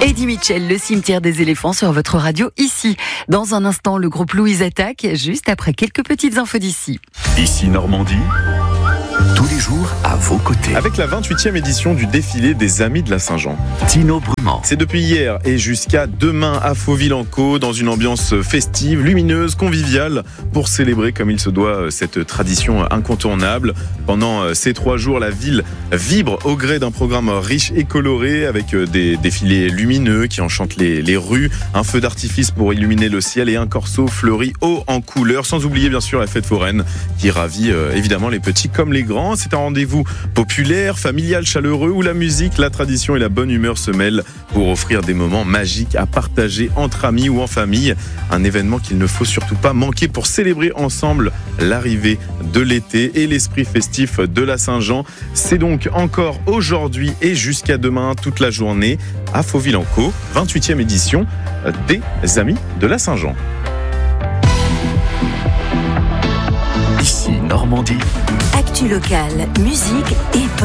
Eddie Mitchell, le cimetière des éléphants sur votre radio ici. Dans un instant, le groupe Louise attaque, juste après quelques petites infos d'ici. Ici Normandie, tous les jours à vos côtés. Avec la 28e édition du défilé des Amis de la Saint-Jean. Tino Brumand. C'est depuis hier et jusqu'à demain à Fauville-en-Caux, dans une ambiance festive, lumineuse, conviviale, pour célébrer comme il se doit cette tradition incontournable. Pendant ces 3 jours, la ville vibre au gré d'un programme riche et coloré, avec des défilés lumineux qui enchantent les rues, un feu d'artifice pour illuminer le ciel et un corso fleuri haut en couleurs, sans oublier bien sûr la fête foraine qui ravit évidemment les petits comme les grands. C'est un rendez-vous populaire, familial, chaleureux, où la musique, la tradition et la bonne humeur se mêlent pour offrir des moments magiques à partager entre amis ou en famille. Un événement qu'il ne faut surtout pas manquer pour célébrer ensemble l'arrivée de l'été et l'esprit festif de la Saint-Jean. C'est donc encore aujourd'hui et jusqu'à demain toute la journée à Fauville-en-Caux, 28e édition des Amis de la Saint-Jean. Ici Normandie. Actu locale, musique et